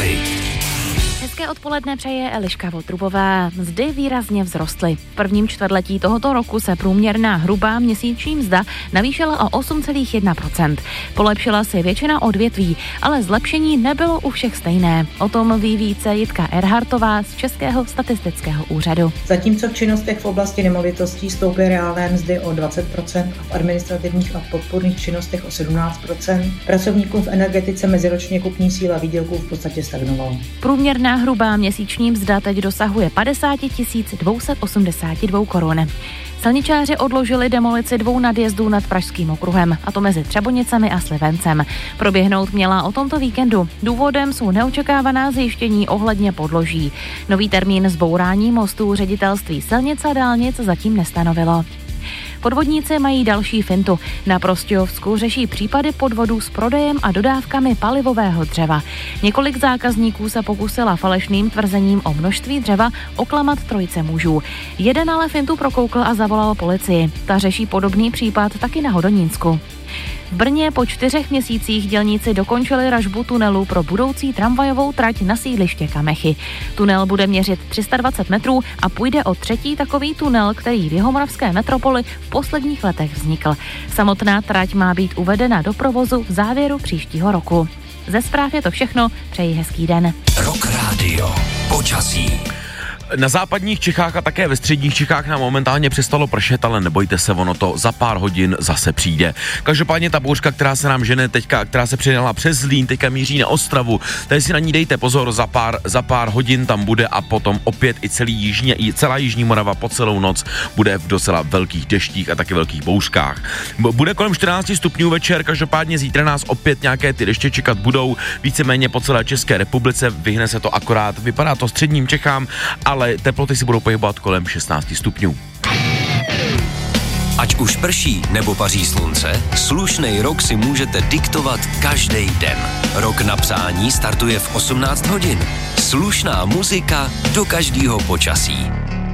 Prahy. Hezké odpoledne přeje Eliška Votrubová. Mzdy výrazně vzrostly. V prvním čtvrtletí tohoto roku se průměrná hrubá měsíční mzda navýšila o 8,1%. Polepšila si většina odvětví, ale zlepšení nebylo u všech stejné. O tom ví více Jitka Erhartová z Českého statistického úřadu. Zatímco v činnostech v oblasti nemovitostí stouply reálné mzdy o 20% a v administrativních a podpůrných činnostech o 17%, pracovníkům v energetice meziročně kupní síla výdělků v podstatě stagnovala. Průměrná hrubá měsíční mzda teď dosahuje 50 282 korun. Silničáři odložili demolici 2 nadjezdů nad Pražským okruhem, a to mezi Třebonicemi a Slivencem. Proběhnout měla o tomto víkendu. Důvodem jsou neočekávaná zjištění ohledně podloží. Nový termín zbourání mostů Ředitelství silnic a dálnic zatím nestanovilo. Podvodníci mají další fintu. Na Prostějovsku řeší případy podvodů s prodejem a dodávkami palivového dřeva. Několik zákazníků se pokusila falešným tvrzením o množství dřeva oklamat trojice mužů. Jeden ale fintu prokoukl a zavolal policii. Ta řeší podobný případ taky na Hodonínsku. V Brně po 4 měsících dělníci dokončili ražbu tunelu pro budoucí tramvajovou trať na sídliště Kamechy. Tunel bude měřit 320 metrů a půjde o 3. takový tunel, který v jihomoravské metropoli v posledních letech vznikl. Samotná trať má být uvedena do provozu v závěru příštího roku. Ze zpráv je to všechno, přeji hezký den. Rock Radio. Počasí. Na západních Čechách a také ve středních Čechách nám momentálně přestalo pršet, ale nebojte se, ono to za pár hodin zase přijde. Každopádně ta bouřka, která se nám žene teďka, která se přijela přes Zlín, teďka míří na Ostravu, tady si na ní dejte pozor, za pár hodin tam bude a potom opět i celá jižní Morava po celou noc bude v docela velkých deštích a taky velkých bouřkách. Bude kolem 14 stupňů večer, každopádně zítra nás opět nějaké ty deště čekat budou, víceméně po celé České republice, vyhne se to akorát, vypadá to středním Čechám, ale teploty si budou pohybovat kolem 16 stupňů. Ať už prší nebo paří slunce, slušnej rok si můžete diktovat každý den. Rok na přání startuje v 18 hodin. Slušná muzika do každého počasí.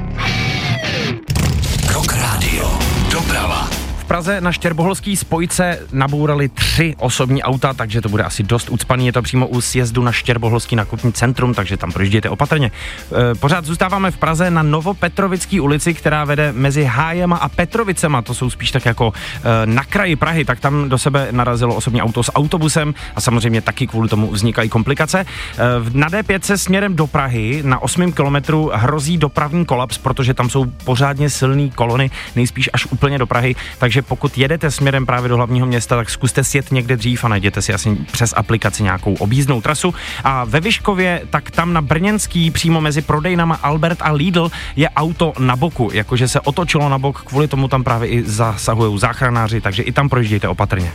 Rock Radio. Doprava. V Praze na Štěrboholský spojce nabourali 3 osobní auta, takže to bude asi dost ucpaný. Je to přímo u sjezdu na Štěrboholský nákupní centrum, takže tam projíždějte opatrně. Pořád zůstáváme v Praze na Novopetrovické ulici, která vede mezi Hájema a Petrovicema. To jsou spíš tak jako na kraji Prahy, tak tam do sebe narazilo osobní auto s autobusem a samozřejmě taky kvůli tomu vznikají komplikace. Na D5 směrem do Prahy na 8. kilometru hrozí dopravní kolaps, protože tam jsou pořádně silné kolony, nejspíš až úplně do Prahy, takže pokud jedete směrem právě do hlavního města, tak zkuste sjet někde dřív a najděte si asi přes aplikaci nějakou objízdnou trasu. A ve Vyškově, tak tam na Brněnský, přímo mezi prodejnama Albert a Lidl, je auto na boku, jakože se otočilo na bok, kvůli tomu tam právě i zasahují záchranáři, takže i tam projíždějte opatrně.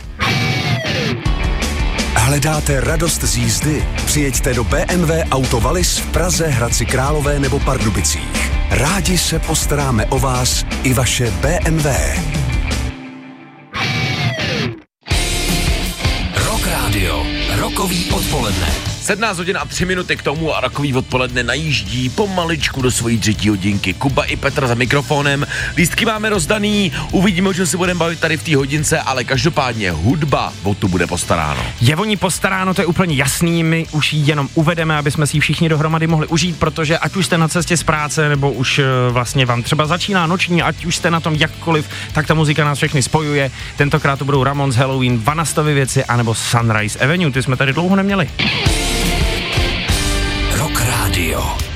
Hledáte radost z jízdy? Přijeďte do BMW Auto Wallis v Praze, Hradci Králové nebo Pardubicích. Rádi se postaráme o vás i vaše BMW. Rock Radio. Rokový odpoledne. 17 hodin a 3 minuty k tomu a rokový odpoledne najíždí pomaličku do svojí 3. hodinky. Kuba i Petr za mikrofonem. Lístky máme rozdaný, uvidíme, o čem se budeme bavit tady v té hodince, ale každopádně hudba o tu bude postaráno. Je o ní postaráno, to je úplně jasný, my už ji jenom uvedeme, aby jsme si ji všichni dohromady mohli užít, protože ať už jste na cestě z práce, nebo už vlastně vám třeba začíná noční, ať už jste na tom jakkoliv, tak ta muzika nás všechny spojuje. Tentokrát to budou Ramones, Halloween, Vanastovy věci, anebo Sunrise Avenue, ty jsme tady dlouho neměli. Rock Radio.